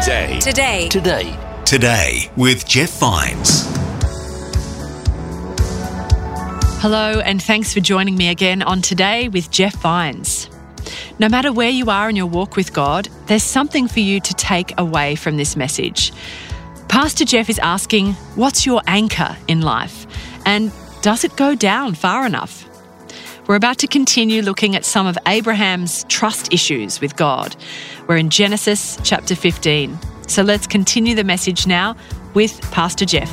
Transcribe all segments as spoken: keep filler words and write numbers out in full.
Today. Today. Today. Today with Jeff Vines. Hello, and thanks for joining me again on Today with Jeff Vines. No matter where you are in your walk with God, there's something for you to take away from this message. Pastor Jeff is asking, what's your anchor in life? And does it go down far enough? We're about to continue looking at some of Abraham's trust issues with God. We're in Genesis chapter fifteen. So let's continue the message now with Pastor Jeff.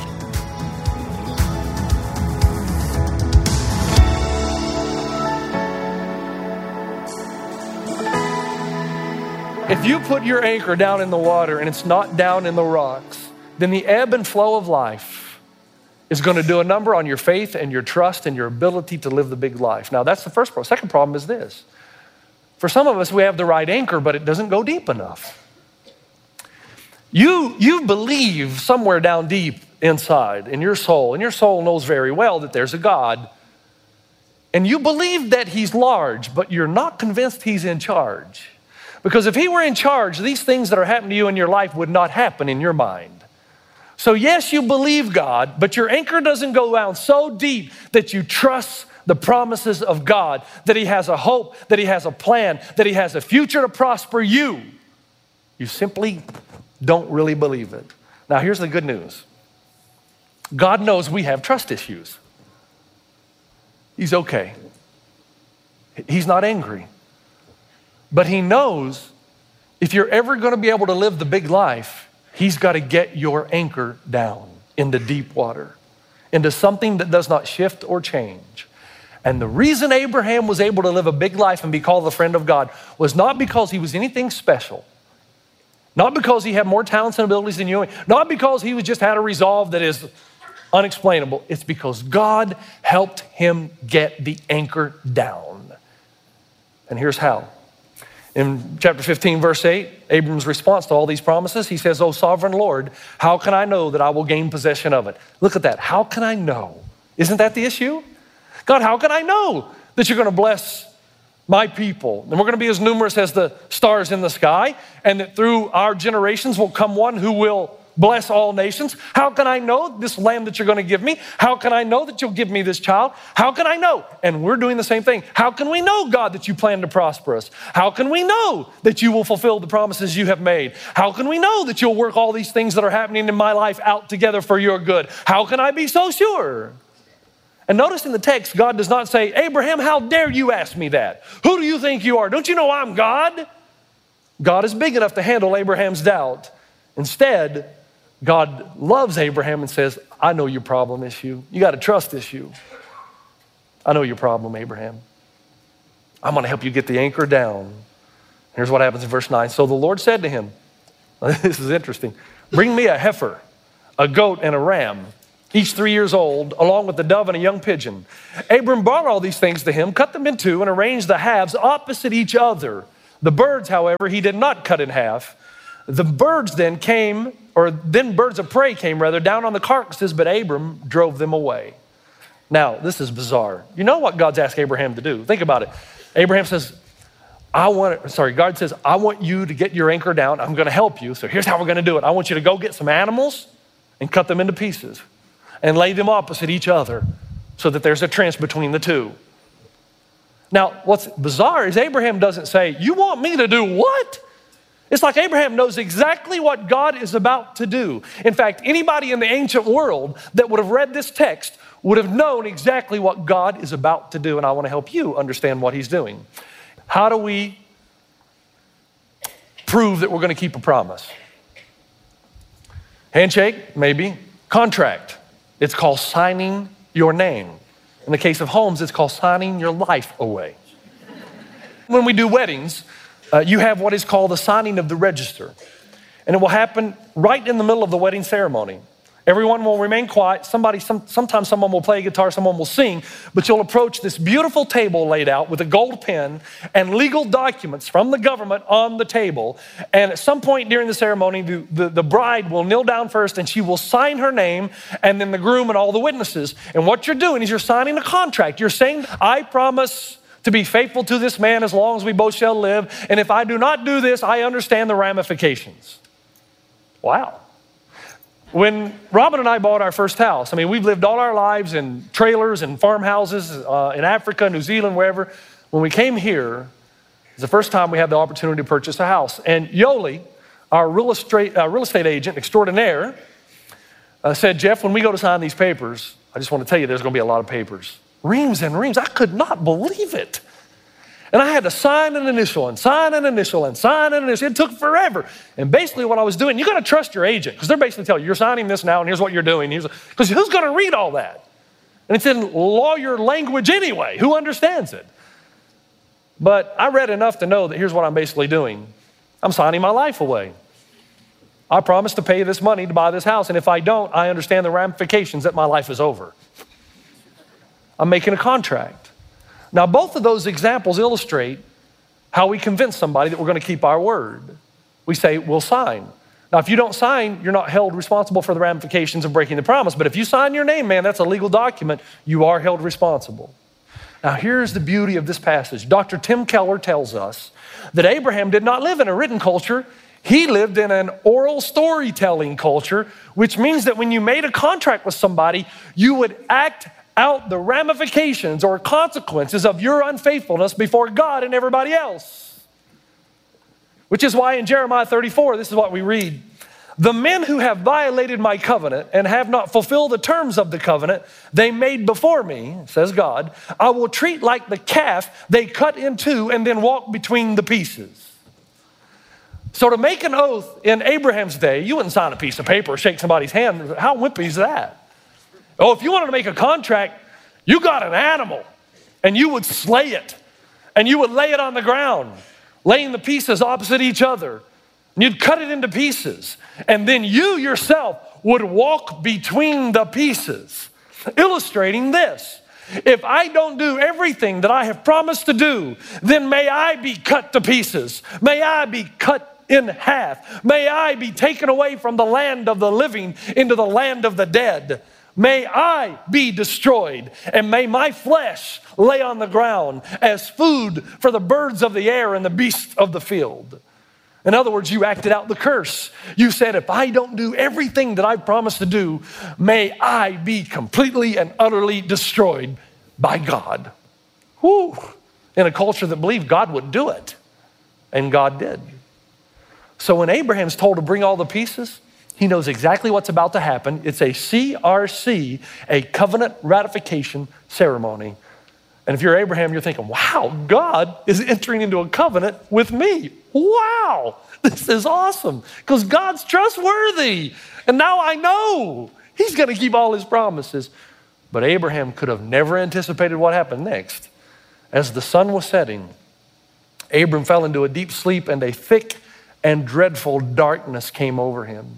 If you put your anchor down in the water and it's not down in the rocks, then the ebb and flow of life is going to do a number on your faith and your trust and your ability to live the big life. Now, that's the first problem. Second problem is this. For some of us, we have the right anchor, but it doesn't go deep enough. You, you believe somewhere down deep inside in your soul, and your soul knows very well that there's a God, and you believe that he's large, but you're not convinced he's in charge. Because if he were in charge, these things that are happening to you in your life would not happen in your mind. So yes, you believe God, but your anchor doesn't go down so deep that you trust the promises of God, that he has a hope, that he has a plan, that he has a future to prosper you. You simply don't really believe it. Now here's the good news. God knows we have trust issues. He's okay. He's not angry. But he knows if you're ever going to be able to live the big life, he's got to get your anchor down into deep water, into something that does not shift or change. And the reason Abraham was able to live a big life and be called the friend of God was not because he was anything special, not because he had more talents and abilities than you, not because he was just had a resolve that is unexplainable. It's because God helped him get the anchor down. And here's how. In chapter fifteen, verse eight, Abram's response to all these promises, he says, "O sovereign Lord, how can I know that I will gain possession of it?" Look at that. How can I know? Isn't that the issue? God, how can I know that you're going to bless my people? And we're going to be as numerous as the stars in the sky, and that through our generations will come one who will bless all nations. How can I know this land that you're going to give me? How can I know that you'll give me this child? How can I know? And we're doing the same thing. How can we know, God, that you plan to prosper us? How can we know that you will fulfill the promises you have made? How can we know that you'll work all these things that are happening in my life out together for your good? How can I be so sure? And notice in the text, God does not say, "Abraham, how dare you ask me that? Who do you think you are? Don't you know I'm God?" God is big enough to handle Abraham's doubt. Instead, God loves Abraham and says, "I know your problem issue. You got a trust issue. I know your problem, Abraham. I'm going to help you get the anchor down." Here's what happens in verse nine. "So the Lord said to him," this is interesting, "Bring me a heifer, a goat, and a ram, each three years old, along with a dove and a young pigeon." Abram brought all these things to him, cut them in two, and arranged the halves opposite each other. The birds, however, he did not cut in half. The birds then came, or then birds of prey came rather, down on the carcasses, but Abram drove them away. Now, this is bizarre. You know what God's asked Abraham to do? Think about it. Abraham says, I want, sorry, God says, "I want you to get your anchor down. I'm going to help you. So here's how we're going to do it. I want you to go get some animals and cut them into pieces and lay them opposite each other so that there's a trench between the two." Now, what's bizarre is Abraham doesn't say, "You want me to do what?" It's like Abraham knows exactly what God is about to do. In fact, anybody in the ancient world that would have read this text would have known exactly what God is about to do, and I want to help you understand what he's doing. How do we prove that we're going to keep a promise? Handshake, maybe. Contract. It's called signing your name. In the case of homes, it's called signing your life away. When we do weddings, Uh, you have what is called the signing of the register. And it will happen right in the middle of the wedding ceremony. Everyone will remain quiet. Somebody, some, sometimes someone will play guitar, someone will sing, but you'll approach this beautiful table laid out with a gold pen and legal documents from the government on the table. And at some point during the ceremony, the, the, the bride will kneel down first and she will sign her name, and then the groom and all the witnesses. And what you're doing is you're signing a contract. You're saying, "I promise to be faithful to this man as long as we both shall live. And if I do not do this, I understand the ramifications." Wow. When Robin and I bought our first house, I mean, we've lived all our lives in trailers and farmhouses uh, in Africa, New Zealand, wherever. When we came here, it was the first time we had the opportunity to purchase a house. And Yoli, our real estate, uh, real estate agent extraordinaire, uh, said, Jeff, when we go to sign these papers, I just want to tell you there's going to be a lot of papers. Reams and reams. I could not believe it. And I had to sign an initial and sign an initial and sign an initial. It took forever. And basically what I was doing, you got to trust your agent because they're basically telling you, you're signing this now and here's what you're doing. Because who's going to read all that? And it's in lawyer language anyway. Who understands it? But I read enough to know that here's what I'm basically doing. I'm signing my life away. I promise to pay this money to buy this house. And if I don't, I understand the ramifications that my life is over. I'm making a contract. Now, both of those examples illustrate how we convince somebody that we're going to keep our word. We say, we'll sign. Now, if you don't sign, you're not held responsible for the ramifications of breaking the promise. But if you sign your name, man, that's a legal document. You are held responsible. Now, here's the beauty of this passage. Doctor Tim Keller tells us that Abraham did not live in a written culture. He lived in an oral storytelling culture, which means that when you made a contract with somebody, you would act out the ramifications or consequences of your unfaithfulness before God and everybody else. Which is why in Jeremiah thirty-four, this is what we read. The men who have violated my covenant and have not fulfilled the terms of the covenant they made before me, says God, I will treat like the calf they cut in two and then walk between the pieces. So to make an oath in Abraham's day, you wouldn't sign a piece of paper or shake somebody's hand. How wimpy is that? Oh, if you wanted to make a contract, you got an animal and you would slay it and you would lay it on the ground, laying the pieces opposite each other. And you'd cut it into pieces. And then you yourself would walk between the pieces, illustrating this. If I don't do everything that I have promised to do, then may I be cut to pieces. May I be cut in half. May I be taken away from the land of the living into the land of the dead. May I be destroyed, and may my flesh lay on the ground as food for the birds of the air and the beasts of the field. In other words, you acted out the curse. You said, if I don't do everything that I promised to do, may I be completely and utterly destroyed by God. Whew. In a culture that believed God would do it, and God did. So when Abraham's told to bring all the pieces, he knows exactly what's about to happen. It's a C R C, a covenant ratification ceremony. And if you're Abraham, you're thinking, wow, God is entering into a covenant with me. Wow, this is awesome because God's trustworthy. And now I know he's going to keep all his promises. But Abraham could have never anticipated what happened next. As the sun was setting, Abram fell into a deep sleep and a thick and dreadful darkness came over him.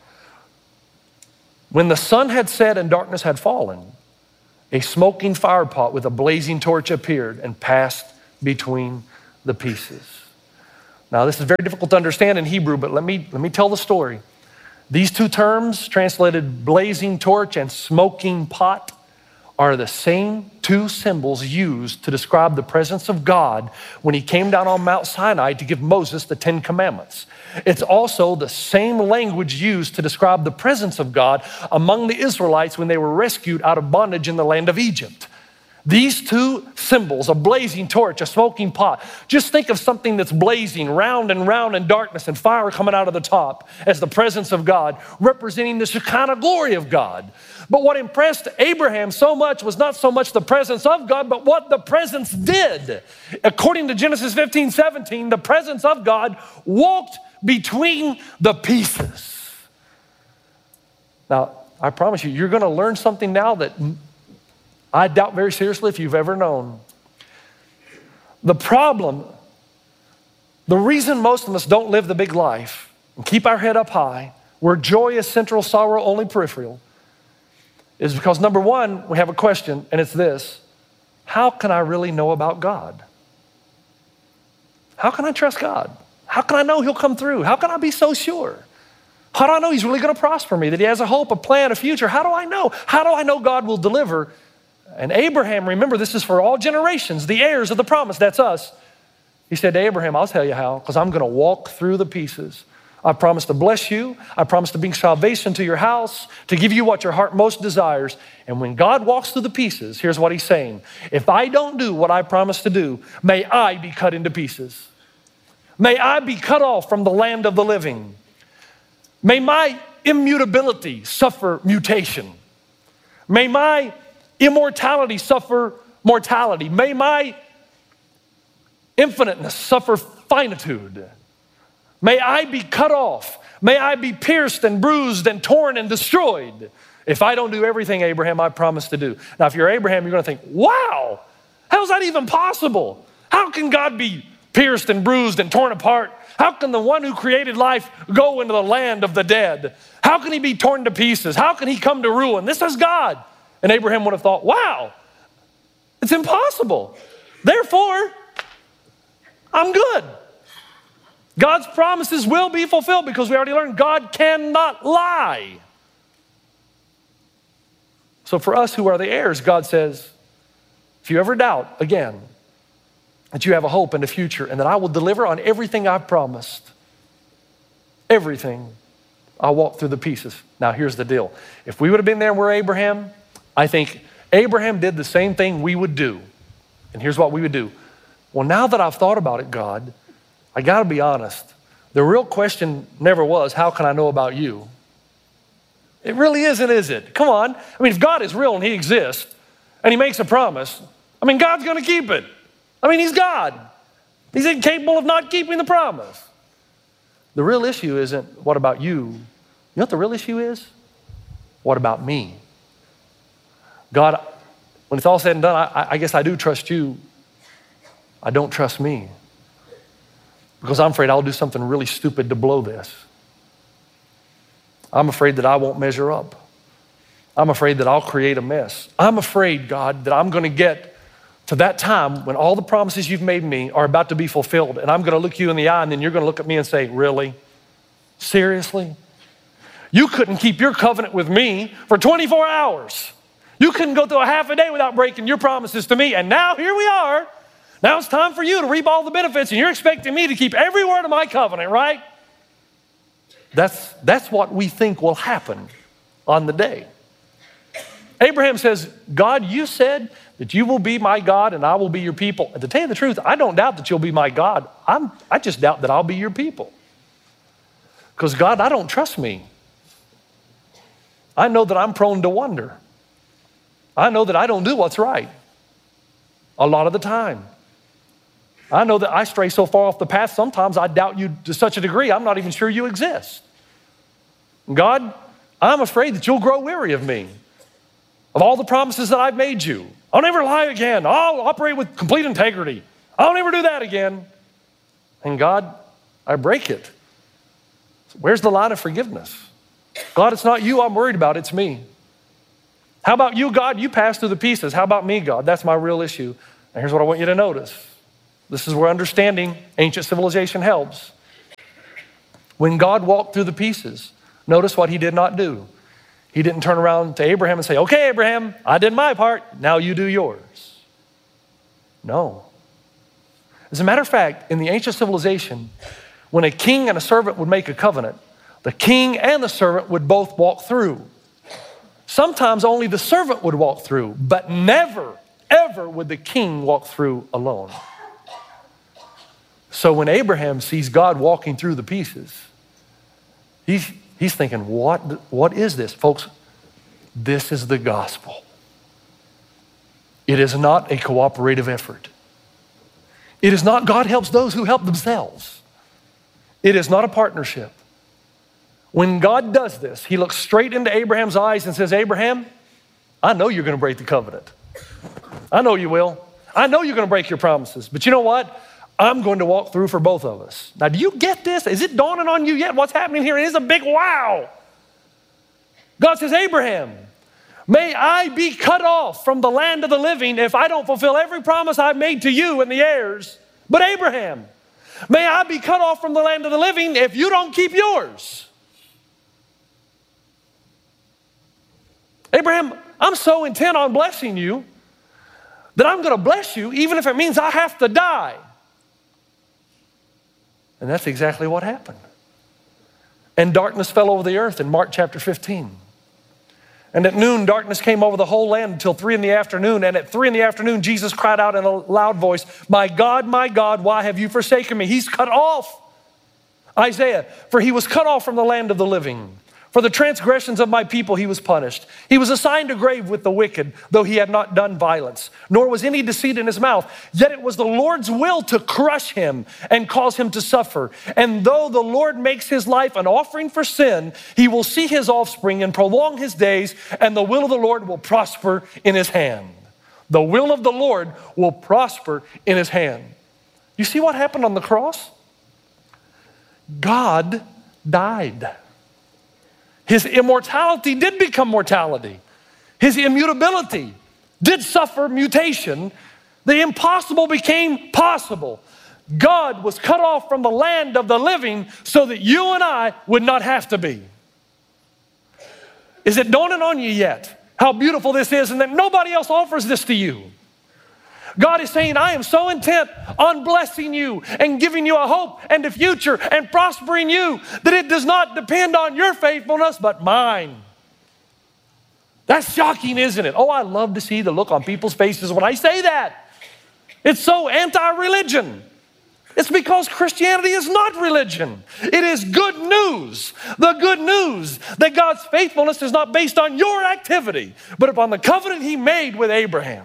When the sun had set and darkness had fallen, a smoking fire pot with a blazing torch appeared and passed between the pieces. Now, this is very difficult to understand in Hebrew, but let me, let me tell the story. These two terms, translated blazing torch and smoking pot, are the same two symbols used to describe the presence of God when he came down on Mount Sinai to give Moses the Ten Commandments. It's also the same language used to describe the presence of God among the Israelites when they were rescued out of bondage in the land of Egypt. These two symbols, a blazing torch, a smoking pot, just think of something that's blazing round and round in darkness and fire coming out of the top as the presence of God, representing the Shekinah glory of God. But what impressed Abraham so much was not so much the presence of God, but what the presence did. According to Genesis fifteen seventeen, the presence of God walked between the pieces. Now, I promise you, you're going to learn something now that I doubt very seriously if you've ever known. The problem, the reason most of us don't live the big life and keep our head up high, where joy is central, sorrow only peripheral, is because number one, we have a question, and it's this: how can I really know about God? How can I trust God? How can I know he'll come through? How can I be so sure? How do I know he's really going to prosper me, that he has a hope, a plan, a future? How do I know? How do I know God will deliver? And Abraham, remember, this is for all generations, the heirs of the promise, that's us. He said to Abraham, I'll tell you how, because I'm going to walk through the pieces. I promise to bless you. I promise to bring salvation to your house, to give you what your heart most desires. And when God walks through the pieces, here's what he's saying. If I don't do what I promise to do, may I be cut into pieces. May I be cut off from the land of the living. May my immutability suffer mutation. May my immortality suffer mortality. May my infiniteness suffer finitude. May I be cut off. May I be pierced and bruised and torn and destroyed if I don't do everything, Abraham, I promised to do. Now, if you're Abraham, you're going to think, wow, how is that even possible? How can God be pierced and bruised and torn apart? How can the one who created life go into the land of the dead? How can he be torn to pieces? How can he come to ruin? This is God. And Abraham would have thought, wow, it's impossible. Therefore, I'm good. God's promises will be fulfilled because we already learned God cannot lie. So for us who are the heirs, God says, if you ever doubt, again, that you have a hope in the future and that I will deliver on everything I've promised, everything, I'll walk through the pieces. Now here's the deal. If we would have been there and we're Abraham, I think Abraham did the same thing we would do. And here's what we would do. Well, now that I've thought about it, God, I gotta be honest. The real question never was, how can I know about you? It really isn't, is it? Come on. I mean, if God is real and he exists and he makes a promise, I mean, God's gonna keep it. I mean, he's God. He's incapable of not keeping the promise. The real issue isn't what about you. You know what the real issue is? What about me? God, when it's all said and done, I, I guess I do trust you. I don't trust me. Because I'm afraid I'll do something really stupid to blow this. I'm afraid that I won't measure up. I'm afraid that I'll create a mess. I'm afraid, God, that I'm going to get to that time when all the promises you've made me are about to be fulfilled, and I'm going to look you in the eye, and then you're going to look at me and say, really? Seriously? You couldn't keep your covenant with me for twenty-four hours. You couldn't go through a half a day without breaking your promises to me, and now here we are. Now it's time for you to reap all the benefits, and you're expecting me to keep every word of my covenant, right? That's, that's what we think will happen on the day. Abraham says, God, you said that you will be my God and I will be your people. And to tell you the truth, I don't doubt that you'll be my God. I'm, I just doubt that I'll be your people. Because God, I don't trust me. I know that I'm prone to wonder. I know that I don't do what's right a lot of the time. I know that I stray so far off the path, sometimes I doubt you to such a degree, I'm not even sure you exist. God, I'm afraid that you'll grow weary of me, of all the promises that I've made you. I'll never lie again. I'll operate with complete integrity. I'll never do that again. And God, I break it. Where's the line of forgiveness? God, it's not you I'm worried about, it's me. How about you, God? You pass through the pieces. How about me, God? That's my real issue. And here's what I want you to notice. This is where understanding ancient civilization helps. When God walked through the pieces, notice what he did not do. He didn't turn around to Abraham and say, okay, Abraham, I did my part. Now you do yours. No. As a matter of fact, in the ancient civilization, when a king and a servant would make a covenant, the king and the servant would both walk through. Sometimes only the servant would walk through, but never, ever would the king walk through alone. So when Abraham sees God walking through the pieces, he's, he's thinking, what, what is this? Folks, this is the gospel. It is not a cooperative effort. It is not God helps those who help themselves. It is not a partnership. When God does this, he looks straight into Abraham's eyes and says, Abraham, I know you're going to break the covenant. I know you will. I know you're going to break your promises. But you know what? I'm going to walk through for both of us. Now, do you get this? Is it dawning on you yet what's happening here? It is a big wow. God says, Abraham, may I be cut off from the land of the living if I don't fulfill every promise I've made to you and the heirs. But Abraham, may I be cut off from the land of the living if you don't keep yours. Abraham, I'm so intent on blessing you that I'm going to bless you even if it means I have to die. And that's exactly what happened. and darkness fell over the earth in Mark chapter fifteen. And at noon, darkness came over the whole land until three in the afternoon. And at three in the afternoon, Jesus cried out in a loud voice, "My God, my God, why have you forsaken me?" He's cut off. Isaiah, "For he was cut off from the land of the living. For the transgressions of my people he was punished. He was assigned a grave with the wicked, though he had not done violence, nor was any deceit in his mouth. Yet it was the Lord's will to crush him and cause him to suffer. And though the Lord makes his life an offering for sin, he will see his offspring and prolong his days, and the will of the Lord will prosper in his hand." The will of the Lord will prosper in his hand. You see what happened on the cross? God died. His immortality did become mortality. His immutability did suffer mutation. The impossible became possible. God was cut off from the land of the living so that you and I would not have to be. Is it dawning on you yet how beautiful this is and that nobody else offers this to you? God is saying, I am so intent on blessing you and giving you a hope and a future and prospering you that it does not depend on your faithfulness, but mine. That's shocking, isn't it? Oh, I love to see the look on people's faces when I say that. It's so anti-religion. It's because Christianity is not religion. It is good news. The good news that God's faithfulness is not based on your activity, but upon the covenant he made with Abraham.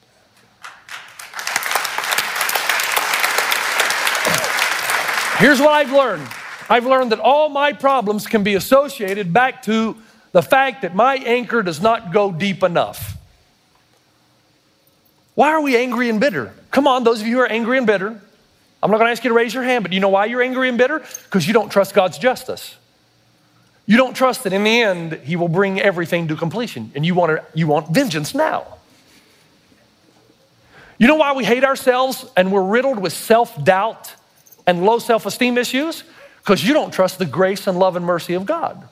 Here's what I've learned. I've learned that all my problems can be associated back to the fact that my anchor does not go deep enough. Why are we angry and bitter? Come on, those of you who are angry and bitter. I'm not going to ask you to raise your hand, but you know why you're angry and bitter? Because you don't trust God's justice. You don't trust that in the end, he will bring everything to completion, and you want, to, you want vengeance now. You know why we hate ourselves and we're riddled with self-doubt and low self-esteem issues? Because you don't trust the grace and love and mercy of God.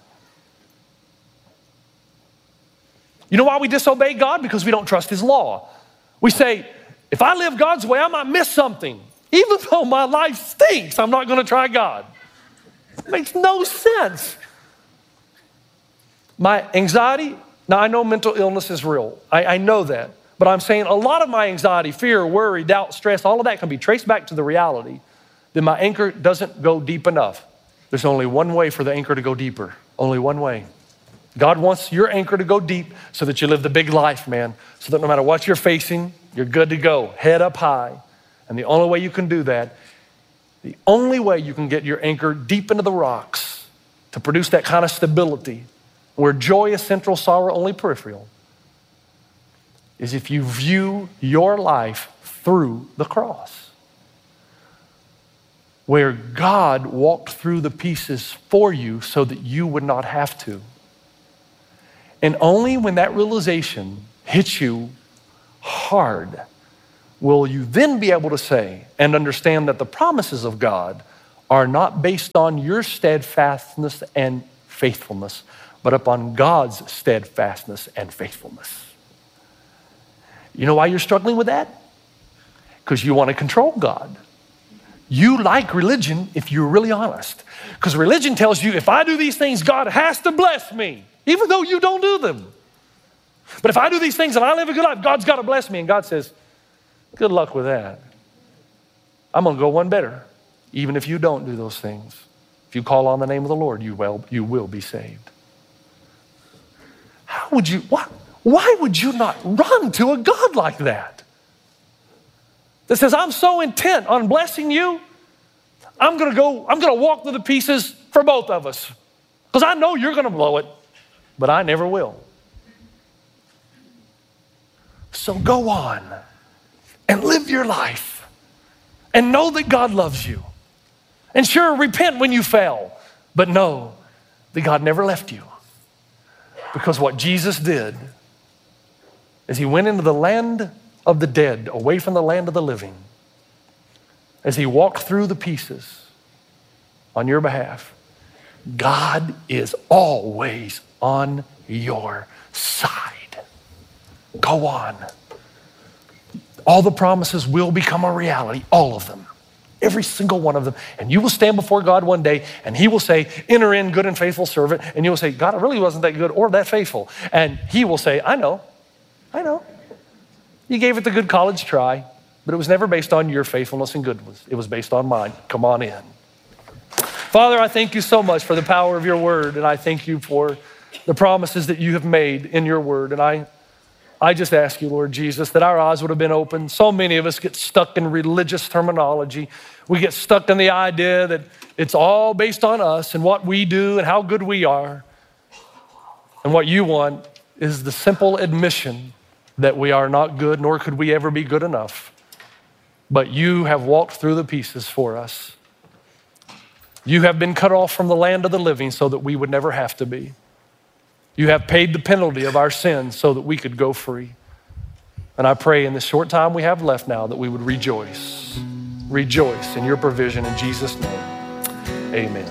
You know why we disobey God? Because we don't trust his law. We say, if I live God's way, I might miss something. Even though my life stinks, I'm not going to try God. It makes no sense. My anxiety, now I know mental illness is real. I, I know that. But I'm saying a lot of my anxiety, fear, worry, doubt, stress, all of that can be traced back to the reality that my anchor doesn't go deep enough. There's only one way for the anchor to go deeper. Only one way. God wants your anchor to go deep so that you live the big life, man. So that no matter what you're facing, you're good to go, head up high. And the only way you can do that, the only way you can get your anchor deep into the rocks to produce that kind of stability where joy is central, sorrow only peripheral, is if you view your life through the cross. Where God walked through the pieces for you so that you would not have to. And only when that realization hits you hard will you then be able to say and understand that the promises of God are not based on your steadfastness and faithfulness, but upon God's steadfastness and faithfulness. You know why you're struggling with that? Because you want to control God. You like religion if you're really honest. Because religion tells you if I do these things, God has to bless me, even though you don't do them. But if I do these things and I live a good life, God's got to bless me. And God says, good luck with that. I'm going to go one better. Even if you don't do those things, if you call on the name of the Lord, you will, you will be saved. How would you, why, why would you not run to a God like that? That says, I'm so intent on blessing you, I'm going to go, I'm going to walk through the pieces for both of us. Because I know you're going to blow it, but I never will. So go on and live your life and know that God loves you. And sure, repent when you fail, but know that God never left you. Because what Jesus did is he went into the land of the dead, away from the land of the living, as he walked through the pieces on your behalf. God is always on your side. Go on. All the promises will become a reality, all of them. Every single one of them. And you will stand before God one day and he will say, enter in, good and faithful servant. And you will say, God, I really wasn't that good or that faithful. And he will say, I know, I know. You gave it the good college try, but it was never based on your faithfulness and goodness. It was based on mine. Come on in. Father, I thank you so much for the power of your word. And I thank you for the promises that you have made in your word. And I I just ask you, Lord Jesus, that our eyes would have been open. So many of us get stuck in religious terminology. We get stuck in the idea that it's all based on us and what we do and how good we are. And what you want is the simple admission that we are not good, nor could we ever be good enough. But you have walked through the pieces for us. You have been cut off from the land of the living so that we would never have to be. You have paid the penalty of our sins so that we could go free. And I pray in the short time we have left now that we would rejoice. Rejoice in your provision in Jesus' name. Amen.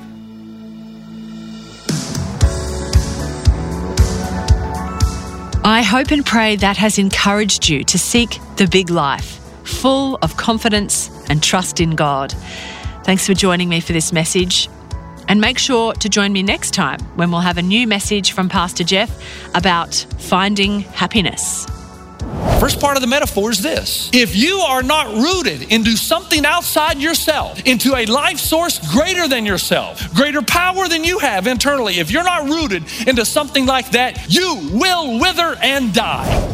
I hope and pray that has encouraged you to seek the big life, full of confidence and trust in God. Thanks for joining me for this message. And make sure to join me next time when we'll have a new message from Pastor Jeff about finding happiness. First part of the metaphor is this. If you are not rooted into something outside yourself, into a life source greater than yourself, greater power than you have internally, if you're not rooted into something like that, you will wither and die.